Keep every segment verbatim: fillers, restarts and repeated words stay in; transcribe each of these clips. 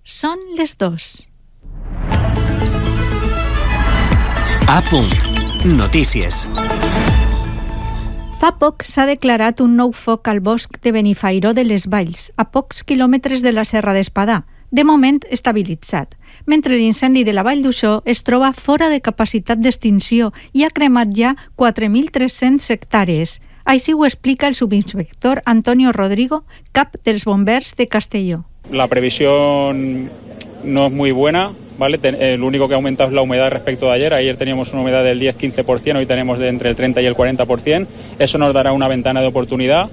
Són les dos. A punt. Notícies. Fa poc s'ha declarat un nou foc al bosc de Benifairó de les Valls, a pocs quilòmetres de la Serra d'Espadà, de moment estabilitzat, mentre l'incendi de la Vall d'Uixó es troba fora de capacitat d'extinció i ha cremat ja quatre mil tres-cents hectàrees. Així ho explica el subinspector Antonio Rodrigo, cap dels bombers de Castelló. La previsión no es muy buena, ¿vale? Lo único que ha aumentado es la humedad respecto de ayer. Ayer teníamos una humedad del diez a quince por ciento, hoy tenemos de entre el treinta y el cuarenta por ciento. Eso nos dará una ventana de oportunidad.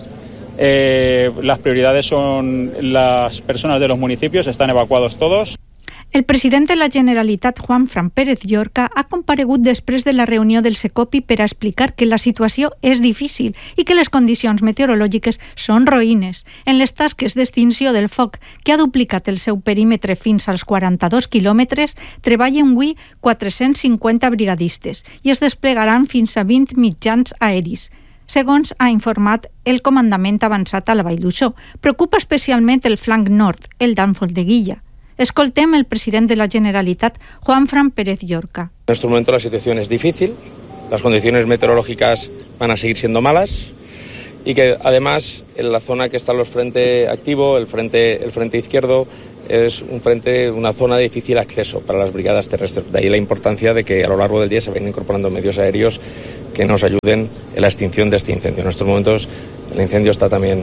Eh, las prioridades son las personas de los municipios, están evacuados todos. El president de la Generalitat, Juanfran Pérez Llorca, ha comparegut després de la reunió del Secopi per a explicar que la situació és difícil i que les condicions meteorològiques són roïnes. En les tasques d'extinció del foc, que ha duplicat el seu perímetre fins als quaranta-dos quilòmetres, treballen avui quatre-cents cinquanta brigadistes i es desplegaran fins a vint mitjans aeris. Segons ha informat el comandament avançat a la Vall d'Uixó, preocupa especialment el flanc nord, el d'Alfondeguilla. Escoltem el president de la Generalitat, Juanfran Pérez Llorca. En este momento la situación es difícil, las condiciones meteorológicas van a seguir siendo malas y que además en la zona que está los frente activo, el frente, el frente izquierdo, es un frente, una zona de difícil acceso para las brigadas terrestres. De ahí la importancia de que a lo largo del día se vayan incorporando medios aéreos que nos ayuden en la extinción de este incendio. En estos momentos el incendio está también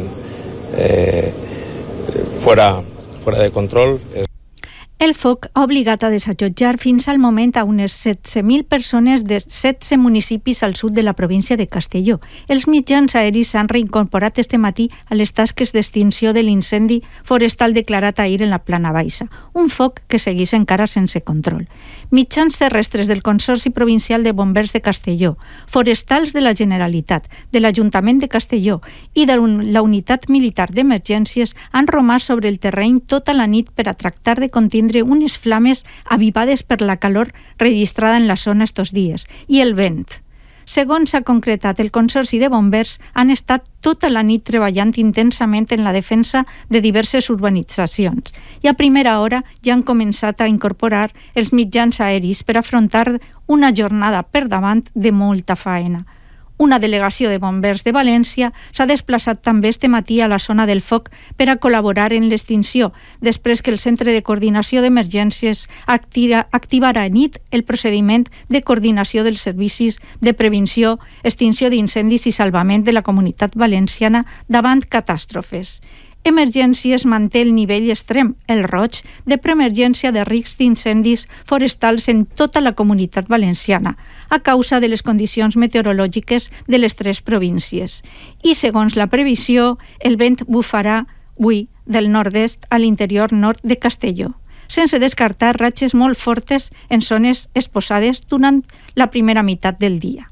eh, fuera, fuera de control. El foc ha obligat a desallotjar fins al moment a unes setze mil persones de setze municipis al sud de la província de Castelló. Els mitjans aeris s'han reincorporat este matí a les tasques d'extinció de l'incendi forestal declarat ahir en la Plana Baixa, un foc que segueix encara sense control. Mitjans terrestres del Consorci Provincial de Bombers de Castelló, forestals de la Generalitat, de l'Ajuntament de Castelló i de la Unitat Militar d'Emergències han romàs sobre el terreny tota la nit per a tractar de contindre unes flames avivades per la calor registrada en la zona estos dies i el vent. Segons s'ha concretat, el Consorci de Bombers han estat tota la nit treballant intensament en la defensa de diverses urbanitzacions i a primera hora ja han començat a incorporar els mitjans aeris per afrontar una jornada per davant de molta faena. Una delegació de bombers de València s'ha desplaçat també este matí a la zona del foc per a col·laborar en l'extinció, després que el Centre de Coordinació d'Emergències activarà a nit el procediment de coordinació dels servicis de prevenció, extinció d'incendis i salvament de la Comunitat Valenciana davant catàstrofes. Emergències manté el nivell extrem, el roig, de preemergència de risc d'incendis forestals en tota la Comunitat Valenciana, a causa de les condicions meteorològiques de les tres províncies. I, segons la previsió, el vent bufarà avui del nord-est a l'interior nord de Castelló, sense descartar ratxes molt fortes en zones exposades durant la primera meitat del dia.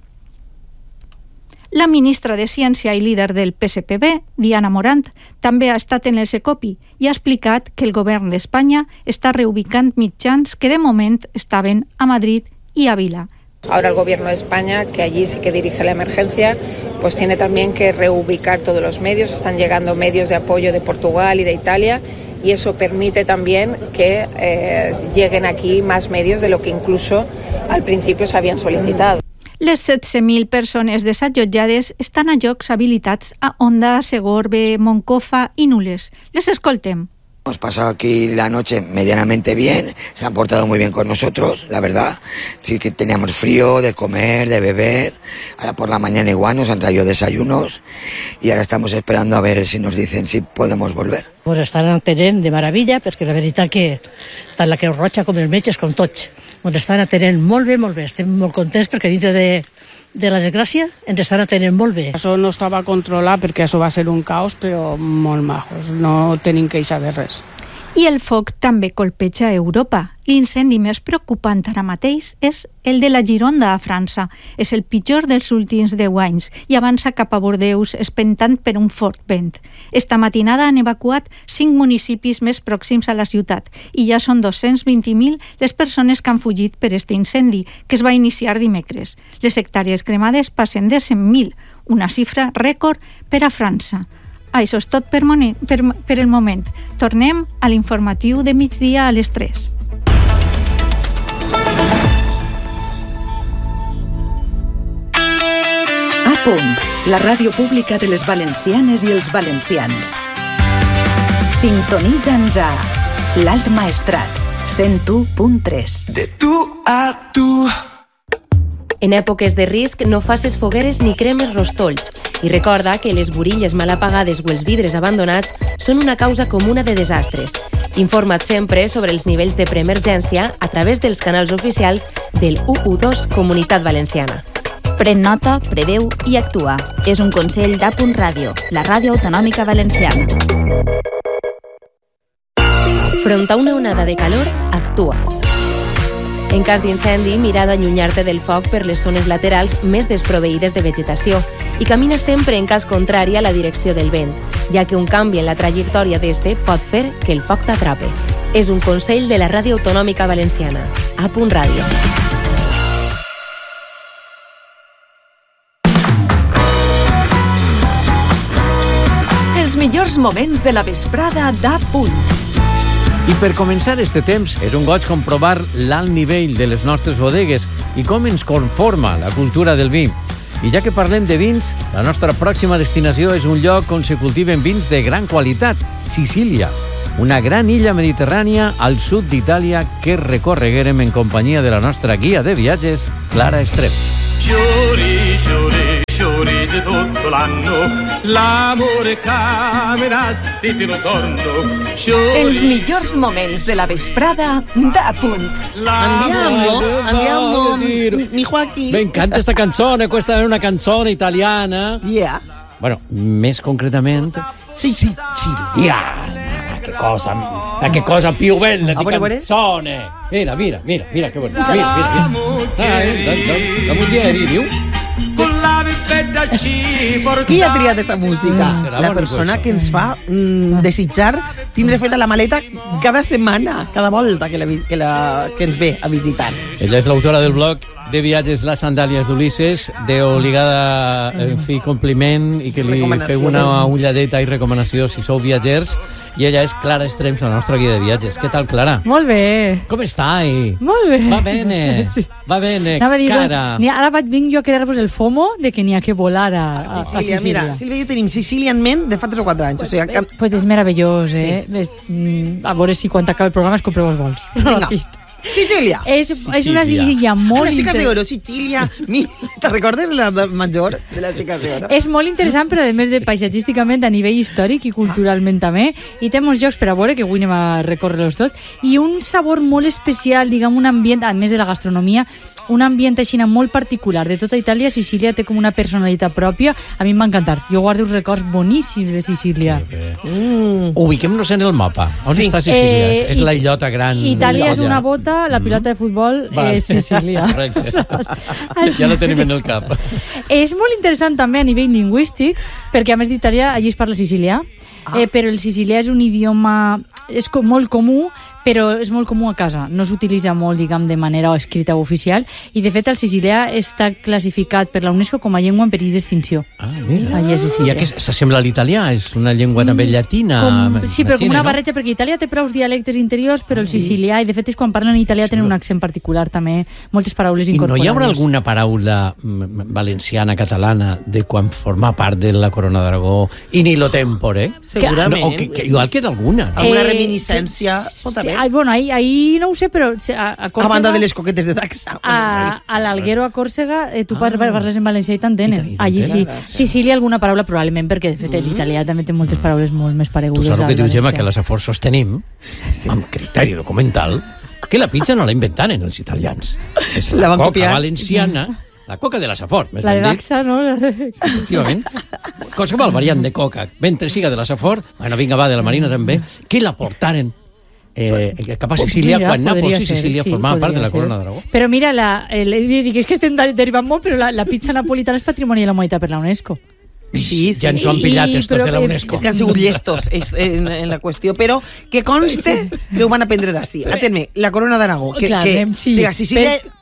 La ministra de Ciència i líder del P S P B, Diana Morant, també ha estat en el Secopi i ha explicat que el govern d'Espanya està reubicant mitjans que de moment estaven a Madrid i a Vila. Ahora el gobierno de España, que allí sí que dirige la emergencia, pues tiene también que reubicar todos los medios. Están llegando medios de apoyo de Portugal y de Italia y eso permite también que eh, lleguen aquí más medios de lo que incluso al principio se habían solicitado. Les setze mil persones desallotjades estan a llocs habilitats a Onda, Segorbe, Moncofa i Nules. Les escoltem. Hemos pasado aquí la noche medianamente bien, se han portado muy bien con nosotros, la verdad. Sí que teníamos frío de comer, de beber. Ahora por la mañana igual nos han traído desayunos y ahora estamos esperando a ver si nos dicen si podemos volver. Pues estan atenent de meravella, perquè la veritat que tant la Creu Roja com els metges, com tots, ens estan atenent molt bé, molt bé. Estem molt contents perquè dintre de, de la desgràcia ens estan atenent molt bé. Això no estava controlat perquè això va ser un caos, però molt majos, no tenim queixa de res. I el foc també colpeja a Europa. L'incendi més preocupant ara mateix és el de la Gironda a França. És el pitjor dels últims deu anys i avança cap a Bordeus espentant per un fort vent. Esta matinada han evacuat cinc municipis més pròxims a la ciutat i ja són dos-cents vint mil les persones que han fugit per este incendi, que es va iniciar dimecres. Les hectàrees cremades passen de cent mil, una xifra rècord per a França. Això és tot per, moni, per, per el moment. Tornem a l'informatiu de migdia a les tres. A punt, la ràdio pública de les valencianes i els valencians. Sintonitza'ns a l'Alt Maestrat, cent u punt tres. De tu a tu. En èpoques de risc no faces fogueres ni cremes rostolls i recorda que les burilles mal apagades o els vidres abandonats són una causa comuna de desastres. Informa't sempre sobre els nivells de preemergència a través dels canals oficials del u u dos Comunitat Valenciana. Pren nota, preveu i actua. És un consell d'A Punt Ràdio, la ràdio autonòmica valenciana. Front a una onada de calor, actua. En cas d'incendi, mira d'allunyar-te del foc per les zones laterals més desproveïdes de vegetació i camina sempre en cas contrari a la direcció del vent, ja que un canvi en la trajectòria d'este pot fer que el foc t'atrape. És un consell de la ràdio autonòmica valenciana. A Punt Ràdio. Els millors moments de la vesprada d'A Punt. I per començar este temps és un goig comprovar l'alt nivell de les nostres bodegues i com ens conforma la cultura del vi. I ja que parlem de vins, la nostra pròxima destinació és un lloc on se cultiven vins de gran qualitat, Sicília, una gran illa mediterrània al sud d'Itàlia que recorreguerem en companyia de la nostra guia de viatges, Clara Estrep. Fiori, fiori, fiori di tutto l'anno, l'amore camerasti te lo torno. Els millors moments de la vesprada d'A Punt. Andiamo, andiamo, mi, mi Joaquín. Me encanta esta canzone, questa è una canzone italiana. Yeah. Bueno, més concretament, sì. siciliana. Che cosa, ma che cosa più bella di canzone. Mira, mira, mira, mira che bonito. Mira, mira, mira. Dai, dai, dai, la mujer, diu. Qui ha triat aquesta música? Mm, la persona que ens fa mm, desitjar tindre feta la maleta cada setmana, cada volta que, la, que, la, que ens ve a visitar. Ella és l'autora del blog de viatges Las Sandalias d'Ulisses, de obligada, en fi, compliment, i que li feu una ulladeta i recomanació si sou viatgers, i ella és Clara Estrems, la nostra guia de viatges. Què tal, Clara? Molt bé. Com estai? Molt bé. Va bene, sí. Va bene, dir, cara. Ni ara vaig vinc jo a crear-vos el FOMO de que n'hi ha que volar a, a, Sicília. a Sicília. Mira, Sílvia i jo tenim Sicília en ment de fa tres o quatre anys. O sigui, que... Pues és meravellós, eh? Sí. A veure si quan acabi el programa es compreu els vols. Vinga. Sicília. És, és una Sicília molt... Las chicas de oro, Sicília. ¿Te recordes la major de las chicas de oro? És molt interessant, però a més de paisatgísticament, a nivell històric i culturalment també. I té molts llocs per a veure, que avui anem a recórrer-los tots. I un sabor molt especial, diguem, un ambient, a més de la gastronomia, un ambient així molt particular de tota Itàlia. Sicília té com una personalitat pròpia. A mi em va encantar. Jo guardo uns records boníssims de Sicília. Mm. Ubiquem-nos en el mapa. On sí. està Sicília? Eh, és la illota gran. Itàlia és una bota, la pilota de futbol vale. És Sicília. Ja la tenim en el cap. És molt interessant també a nivell lingüístic, perquè a més d'Itàlia allí es parla sicilià, ah. eh, però el sicilià és un idioma és com molt comú, però és molt comú a casa. No s'utilitza molt, diguem, de manera escrita o oficial, i de fet el sicilià està classificat per la UNESCO com a llengua en perill d'extinció. Ah, mira. Allà és Sicília. I aquest s'assembla a l'italià? És una llengua també llatina? Com, sí, però com una no? barreja, perquè Itàlia té prou dialectes interiors, però el sicilià, i de fet és quan parlen italià tenen un accent particular també, moltes paraules incorporades. I no hi haurà alguna paraula valenciana, catalana, de quan forma part de la Corona d'Aragó i ni lo tempore? Segurament. No, o que, que igual queda alguna. No? Alguna reminiscència pot haver. Sí, bueno, ahí, ahí no ho sé, però a, a Còrsega... A banda de les coquetes de taxa. A, a l'Alguero, a Còrsega, eh, tu ah. parles en valencià i t'entenen. Allí sí. Sicília alguna paraula probablement, perquè de fet mm. l'italià també té moltes paraules molt més paregudes. Tu saps el que diu Gemma, que a la Safor sostenim, sí. amb criteri documental, que la pizza no la inventaren els italians. És la, la coca copiar. Valenciana... La coca de la Safor, més la de Baxa, no? Efectivament. Qualsevol variant de coca, mentre siga de la Safor, bueno, vinga, va, de la Marina també, que la portaren eh, cap a Sicília, mira, quan Nàpols i Sicília sí, formaven part de la Corona d'Aragó. Però mira, la, el, dic, és que estem derivant molt, però la, la pizza napolitana és patrimoni de la humanitat per la UNESCO. Sí, sí, ja ens ho han pillat estos però, de la UNESCO. És que han sigut llestos en, en la qüestió, però que conste que ho van aprendre d'ací. Atén-me, la Corona d'Aragó. Que, Clar, que, sí. O sigui, Sicília...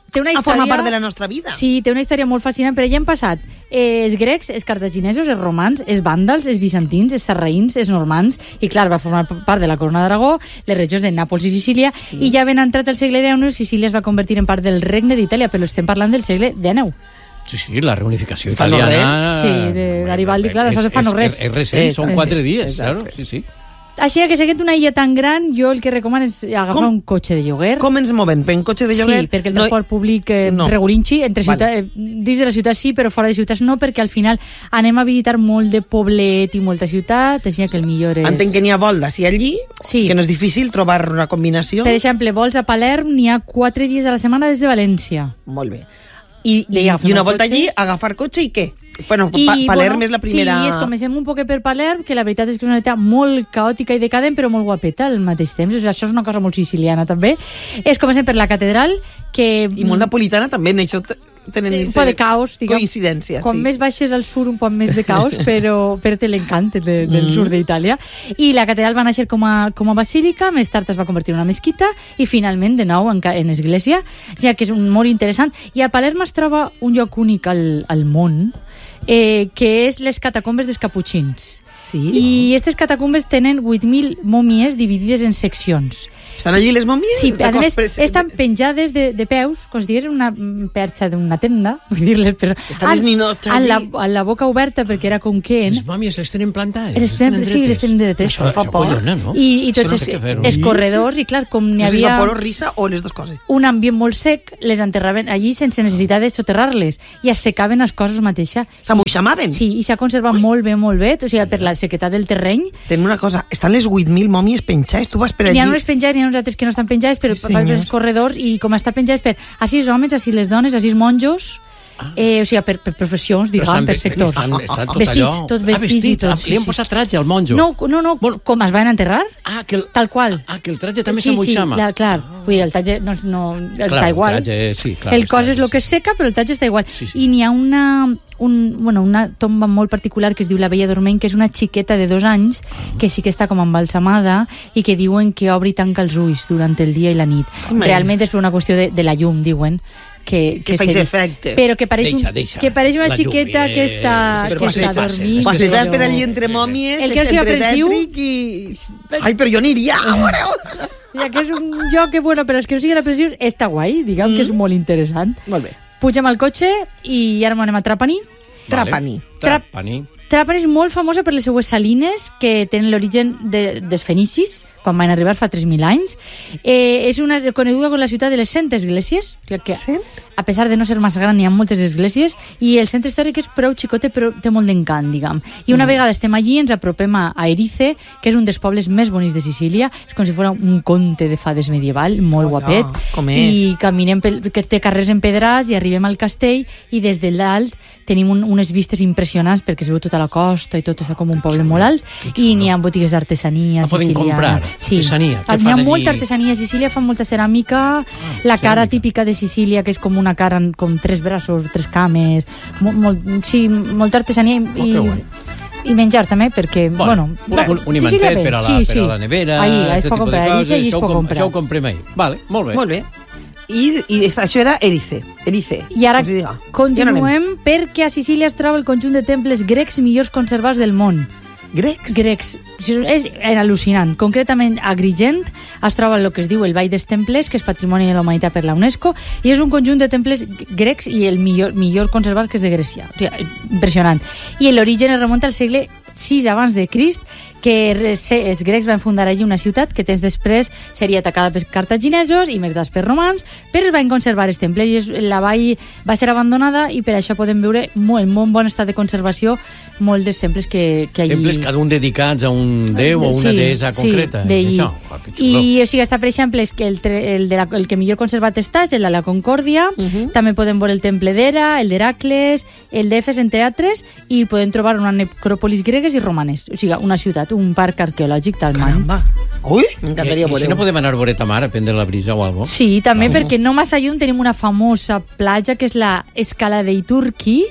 té una a història... formar part de la nostra vida. Sí, té una història molt fascinant, però ja han passat eh, els grecs, els cartaginesos, els romans, els vàndals, els bizantins, els sarraïns, els normands, i clar, va formar part de la corona d'Aragó, les regions de Nàpols i Sicília, sí. i ja ben entrat el segle dinou, Sicília es va convertir en part del regne d'Itàlia, però estem parlant del segle dinou. Sí, sí, la reunificació italiana... Sí, de Garibaldi, clar, això se fa no res. És recent, són quatre dies, claro, sí, sí. Així que seguint una illa tan gran, jo el que recomano és agafar com, un cotxe de lloguer. Com ens movem? Per un cotxe de lloguer? Sí, perquè el transport no... públic eh, no. regulinxi, entre vale. ciutat, dins de la ciutat sí, però fora de ciutats no, perquè al final anem a visitar molt de poblet i molta ciutat, així que el millor és... Entenc que n'hi ha vol d'ací allí, sí. que no és difícil trobar una combinació. Per exemple, vols a Palerm, n'hi ha quatre dies a la setmana des de València. Molt bé. I, i, i una volta allí, agafar cotxe i què? Bueno, I, pa Palerm bueno, és la primera... Sí, es comencem un poquet per Palerm, que la veritat és que és una ciutat molt caòtica i decadent, però molt guapeta al mateix temps. O sigui, això és una cosa molt siciliana, també. Es comencem per la catedral, que... I molt napolitana, també, en això tenen un poc de caos, diguem. Coincidència, Quan sí. més baixes al sud, un poc més de caos, però, però té l'encant de, del mm. sud d'Itàlia. I la catedral va néixer com a, com a basílica, més tard es va convertir en una mesquita, i finalment, de nou, en, en església, ja que és un, molt interessant. I a Palerm es troba un lloc únic al, al món, Eh, que és les catacombes dels caputxins. Sí? I aquestes catacombes tenen vuit mil mòmies dividides en seccions. Estan allí les mòmies? Sí, a més, estan penjades de, de peus, com si digués una perxa d'una tenda, vull dir-les, però... Estan les ninotes allí. Amb la, la boca oberta, perquè era com que... Les mòmies les tenen plantades? Les tenen, sí, les tenen dretes. Això fa por, no? I, i tots els, els corredors, i clar, com n'hi havia... No sé si por o risa o les dues coses. Un ambient molt sec, les enterraven allí sense necessitat de soterrar-les, i assecaven les coses mateixa. S'amoixamaven? Sí, i s'ha conservat Ui. molt bé, molt bé, o sigui, per la sequetat del terreny. Tenim una cosa, estan les vuit mil mòmies penjades, tu vas per allí... N'hi ha unes penjades, n'hi ha uns altres que no estan penjades, però sí, per els corredors, i com està penjades per a sis homes, a sis les dones, a sis monjos, ah. eh, o sigui, per, per professions, diguem, per sectors. Estan, estan tot vestits, allò... tot vestits, ah, vestits i tot. Sí, li han posat tratge al monjo. No, no, no, bueno, com es van enterrar, ah, que el, tal qual. Ah, que el tratge també sí, s'amoixama. Sí, la, clar, ah. vull dir, el tratge no, no, clar, està igual. El, tratge, sí, clar, el cos és el que és seca, però el tratge està igual. Sí, sí. I n'hi ha una... Un, bueno, una tomba molt particular que es diu la Vella Dorment, que és una xiqueta de dos anys que sí que està com embalsamada i que diuen que obre i tanca els ulls durant el dia i la nit. Oh, realment és per una qüestió de, de la llum, diuen. Que, que, que fa efecte. Però que pareix, deixa, un, deixa. que pareix una la xiqueta llum, que està, eh, que està dormint. Passejant per allí entre mòmies, el que sempre apreciu... i... Ai, però jo aniria, a veure... Ja que és un lloc que, bueno, però és que no sigui l'apreciu, està guai, diguem mm. que és molt interessant. Molt bé. Pugem al cotxe i ara anem a Trapani. Trapani. Vale. Trapani. Trapani és molt famosa per les seues salines, que tenen l'origen de, dels fenicis, quan van arribar fa tres mil anys. Eh, és una coneguda com la ciutat de les cent esglésies, que Cent? a pesar de no ser massa gran, hi ha moltes esglésies, i el centre històric és prou xicote, però té molt d'encant, diguem. I una mm. vegada estem allí, ens apropem a Erice, que és un dels pobles més bonics de Sicília, és com si fos un conte de fades medieval, molt oh, guapet, no. Com és? I caminem, pel, que té carrers empedrats, i arribem al castell, i des de dalt tenim un, unes vistes impressionants, perquè es veu tota la costa i tot està com un poble molt alt, i n'hi ha botigues d'artesania ah, poden comprar sí. artesania. N'hi ha allí? Molta artesania a Sicília, fan molta ceràmica, ah, la cara ceràmica. Típica de Sicília, que és com una cara com tres braços, tres cames, molt, molt, sí, molta artesania i, oh, i menjar també, perquè, bueno... bueno un, un imantet per a la, sí, per a la nevera, ahí, aquest tipus de coses, això, ho, com, això ho comprem ahí. Vale, molt bé. Molt bé. I, i això era Erice. Erice. I ara continuem perquè a Sicília es troba el conjunt de temples grecs millors conservats del món. Grecs? Grecs. És al·lucinant. Concretament, a Agrigent es troba el que es diu el Vall dels Temples, que és Patrimoni de la Humanitat per la UNESCO, i és un conjunt de temples grecs i el millor, millor conservat, que és de Grècia. O sigui, impressionant. I l'origen es remunta al segle sis abans de Crist, que els grecs van fundar allí una ciutat que temps després seria atacada pels cartaginesos i més després per romans, però es van conservar els temples i la vall va ser abandonada i per això podem veure molt, en molt bon estat de conservació molts dels temples que, que allí... Temples cada un dedicats a un déu o una sí, deessa concreta. Sí, això. Ah, i o sigui, està, per exemple, el, el, de la, el que millor conservat està és el de la Concòrdia, uh -huh. també podem veure el temple d'Hera, el d'Heracles, el d'Efes, entre altres, i podem trobar una necròpolis gregues i romanes, o sigui, una ciutat, un parc arqueològic d'Almany. Caramba! Ui, m'encantaria veure. I si no podem anar a veure ta mare, a prendre la brisa o alguna cosa? Sí, també, ah, perquè no massa lluny tenim una famosa platja que és la Escala dei Turchi,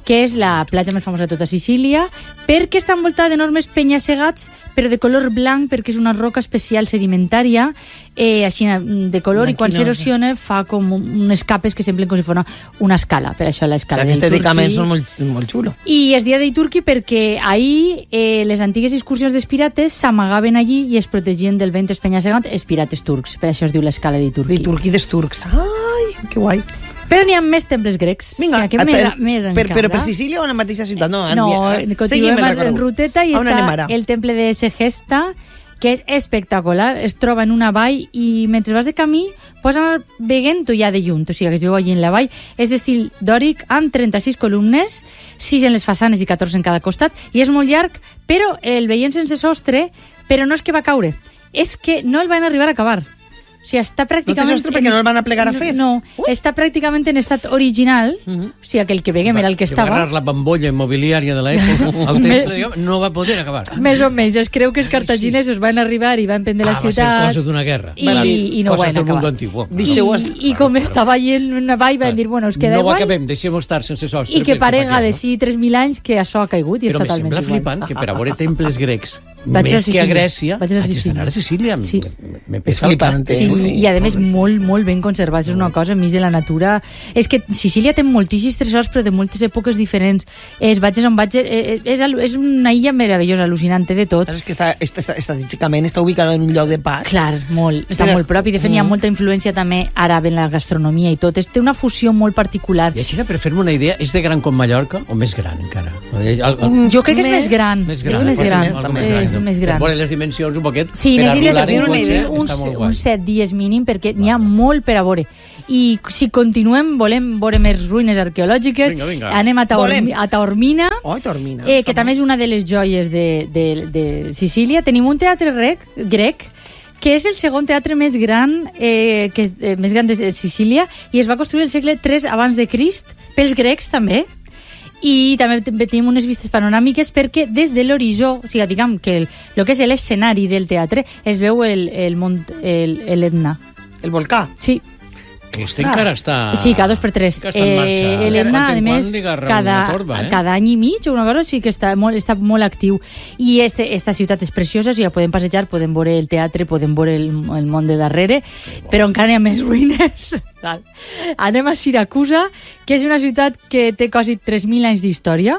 que és la platja més famosa de tota Sicília, perquè està envoltada d'enormes penya-segats, però de color blanc, perquè és una roca especial sedimentària, eh, així de color, i quan s'erosiona fa com unes capes que semblen com si fos una escala, per això l'escala Aquests dedicaments són molt, molt xulos. I es dia d'Iturqui perquè ahir eh, les antigues excursions dels pirates s'amagaven allí i es protegien del vent dels penya-segats els pirates turcs, per això es diu l'escala d'Iturqui. D'Iturqui dels turcs, ai, que guai. Però n'hi ha més temples grecs. Vinga, o sigui, a, més, per, més per, però per Sicília o en la mateixa ciutat? No, no en, continuem en ruteta i està el temple de Segesta, que és espectacular. Es troba en una vall i mentre vas de camí pots anar veient-ho ja de lluny, o sigui que es veu allí en la vall. És d'estil dòric amb trenta-sis columnes, sis en les façanes i catorze en cada costat, i és molt llarg, però el veient sense sostre, però no és que va caure, és que no el van arribar a acabar. O sigui, està pràcticament... No té sostre perquè no el van a plegar a fer? No, no està pràcticament en estat original, uh-huh. O sigui, que el que veiem era el que estava... Que va agarrar la bambolla immobiliària de l'època, el temple, diguem, no va poder acabar. Més o menys, es creu que els cartaginesos van arribar i van prendre la ah, ciutat... Ah, va ser cosa d'una guerra. I, i, i no ho van acabar. I, I com estava allà en una vall, van dir, bueno, es queda igual... No ho acabem, deixem estar sense sostre. I que parega de sí tres mil anys que això ha caigut i és totalment igual. Però me sembla flipant que per a veure temples grecs, més que a Grècia, haig d'anar a Sicília. Me pesa el pant. I a més molt, molt ben conservats, és una cosa enmig de la natura. És que Sicília té moltíssims tresors, però de moltes èpoques diferents. Es vaig on vaig... És, és una illa meravellosa, al·lucinant, de tot. És que està, està, estadísticament està ubicada en un lloc de pas. Clar, molt. Està molt prop i de fet hi ha molta influència també àrab en la gastronomia i tot. Té una fusió molt particular. I així, per fer-me una idea, és de gran com Mallorca o més gran encara? Jo crec que és més gran. És més gran. És més gran. Per veure les dimensions un poquet. Sí, necessites uns, uns set dies mínim perquè n'hi ha molt per a veure. I si continuem, volem veure més ruïnes arqueològiques, vinga, vinga. Anem a, Taormi, a Taormina, oh, Taormina eh, que també és una de les joies de, de, de Sicília. Tenim un teatre grec, grec que és el segon teatre més gran, eh, que és, eh, més gran de Sicília, i es va construir el segle tres abans de Crist, pels grecs també. I també tenim unes vistes panoràmiques perquè des de l'horitzó, o sigui, diguem que el, el que és l'escenari del teatre es veu el, el mont, el, l'Etna. El volcà? Sí. Este encara està... Sí, cada dos per tres. Eh, L'Etna, a més, cada, torba, eh? cada any i mig o una cosa, sí que està molt, està molt actiu. I este, esta ciutat és preciosa, o sigui, podem passejar, podem veure el teatre, podem veure el, el món de darrere, però encara hi ha més ruïnes. Anem a Siracusa, que és una ciutat que té quasi tres mil anys d'història,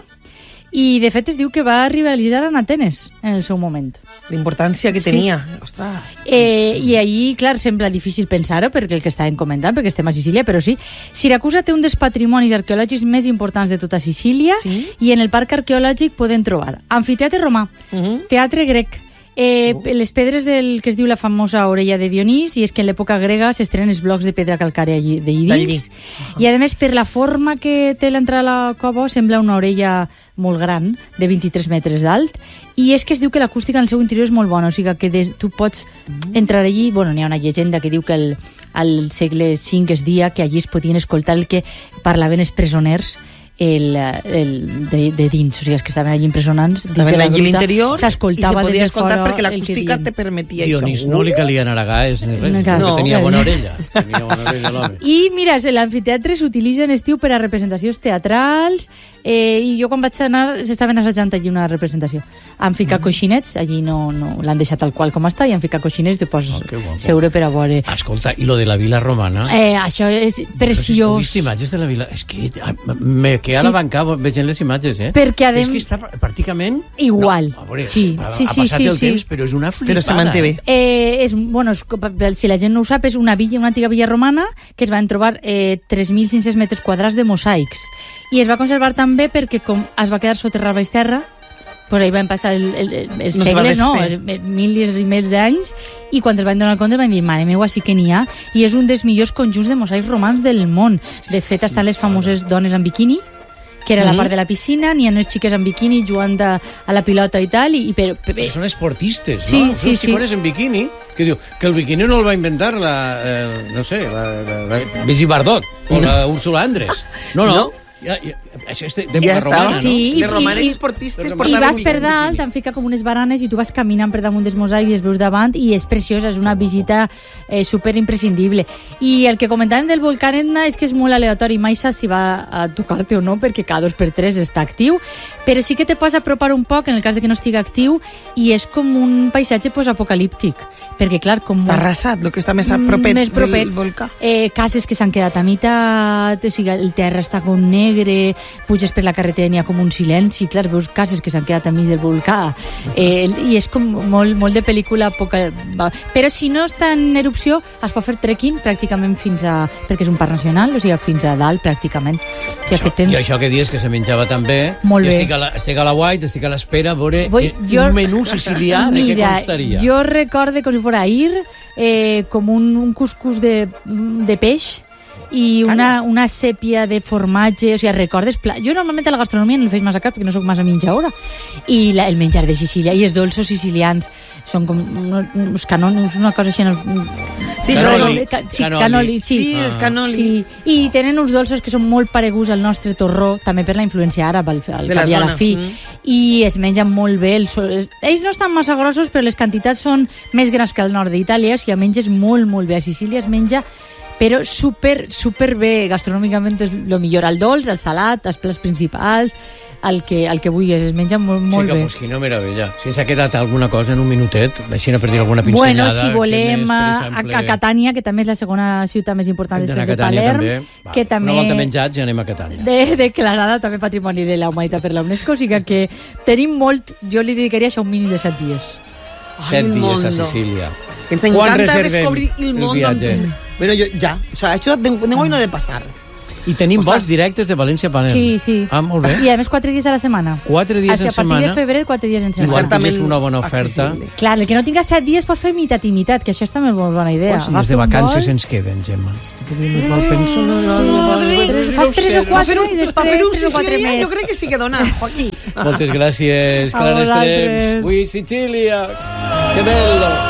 i de fet es diu que va rivalitzar amb Atenes en el seu moment. La importància que tenia. Sí. Ostres. Eh, I allí, clar, sembla difícil pensar-ho perquè el que estàvem comentant, perquè estem a Sicília, però sí. Siracusa té un dels patrimonis arqueològics més importants de tota Sicília, sí? I en el parc arqueològic podem trobar amfiteatre romà, uh-huh. teatre grec, Eh, oh. les pedres del que es diu la famosa orella de Dionís, i és que en l'època grega s'estrenen els blocs de pedra calcària allí, d'allí dins, uh-huh. I a més per la forma que té l'entrada a la cova sembla una orella molt gran, de vint-i-tres metres d'alt, i és que es diu que l'acústica en el seu interior és molt bona, o sigui que des, tu pots entrar allí, bueno, n'hi ha una llegenda que diu que el, al segle cinc es dia que allí es podien escoltar el que parlaven els presoners el, el de, de dins, o sigui, que estaven allí impressionants dins estaven de la allí gruta, l'interior s'escoltava i se podia des de escoltar fora perquè l'acústica te permetia Dionís no li calia anar a gaes ni res, no, no, que tenia bona orella, tenia bona orella l'home. I mira, l'amfiteatre s'utilitza en estiu per a representacions teatrals, eh, i jo quan vaig anar s'estaven assajant allí una representació. Han ficat mm. coixinets, allí no, no l'han deixat tal qual com està, i han ficat coixinets de pos, oh, seure per a veure. Escolta, i lo de la vila romana? Eh, això és preciós. He vist imatges de la vila, és que me queda sí. la banca veient les imatges, eh? Perquè adem... És que està pràcticament... Igual. No, a veure, sí, ha, sí, ha sí, passat sí, el sí. temps, però és una flipada. Però se manté bé. Eh, és, bueno, és, si la gent no ho sap, és una villa, una antiga villa romana que es van trobar eh, tres mil cinc-cents metres quadrats de mosaics. I es va conservar també perquè com es va quedar soterrada baix terra, pues ahí van passar el, el, el, el no segles, no? Mils i mils d'anys, i quan es van donar compte van dir, mare meua, sí que n'hi ha, i és un dels millors conjunts de mosaics romans del món. De fet, estan les famoses dones en biquini, que era mm-hmm. la part de la piscina, n'hi ha unes xiques en biquini jugant a, a la pilota i tal, i, i per, per... Però són esportistes, sí, no? Sí, són sí. xicones en biquini, que diu que el biquini no el va inventar la, eh, no sé, la, la, la Brigitte Bardot o la Úrsula Andrés. No, no. no. Ja, ja, Això és d'època romana, no? Sí, les romanes i, esportistes i vas per dalt, t'han ficat com unes baranes i tu vas caminant per damunt dels mosaics i els veus davant i és preciosa, és una visita eh, super imprescindible. I el que comentàvem del volcà Etna és que és molt aleatori, mai saps si va a tocar-te o no, perquè cada dos per tres està actiu, però sí que te pots apropar un poc en el cas de que no estigui actiu i és com un paisatge postapocalíptic, perquè clar, com... Està arrasat, el que està més a propet, més propet del volcà. Eh, cases que s'han quedat a meitat, o sigui, el terra està com negre, puges per la carretera i n'hi ha com un silenci, clar, veus cases que s'han quedat enmig del volcà, eh, i és com molt, molt de pel·lícula poca... Però si no està en erupció, es pot fer trekking pràcticament fins a... perquè és un parc nacional, o sigui, fins a dalt pràcticament. I, això, tens... I això que dius que se menjava també, molt bé. Estic a la, estic a la White, estic a l'espera, a veure Vull, jo... un menú sicilià de què constaria. Jo recorde com si fos ir, eh, com un, un cuscús de, de peix, i una, una sèpia de formatge, o sigui, recordes... Pla... Jo normalment a la gastronomia no el faig massa cap perquè no sóc massa menjadora, i la, el menjar de Sicília i els dolços sicilians són com uns canonis, una cosa així... Sí, canoli. Ca, sí, canoli. canoli sí, sí els canoli. Sí. I tenen uns dolços que són molt pareguts al nostre torró, també per la influència àrab, al, al cap i a la fi, mm. i es mengen molt bé. El, ells no estan massa grossos, però les quantitats són més grans que al nord d'Itàlia, o sigui, menges molt, molt bé. A Sicília es menja però super, super bé, gastronòmicament és el millor, el dolç, el salat, els plats principals, el que, el que vulguis, es menja molt, molt sí, que, bé. Pues, quina meravella. Si ens ha quedat alguna cosa en un minutet, així per dir alguna pinzellada. Bueno, si volem més, exemple... a, a Catània, que també és la segona ciutat més important després de Palerm, també. que també... Una volta menjats ja anem a Catània. De, declarada també Patrimoni de la Humanitat per la UNESCO, o sigui que tenim molt, jo li dedicaria això un mínim de set dies. Set dies a Sicília. Que ens encanta descobrir el món amb tu. Bueno, yo ya, o sea, això tengo no de passar. I tenim Ostres. vols directes de València a Palerm. Sí, sí. Ah, molt bé. I a més quatre dies a la setmana. Quatre dies en setmana. A partir de febrer, quatre dies en setmana. Igual és una bona oferta. Accessible. Clar, el que no tinga set dies pot fer mitat i mitat, que això és també una bona idea. Quants dies de vacances ens queden, Gemma? Fas tres o quatre i després tres o quatre més. Jo crec que sí que dona, Joaquín. Moltes gràcies, Clara Estrems. Ui, Sicília! Que bello!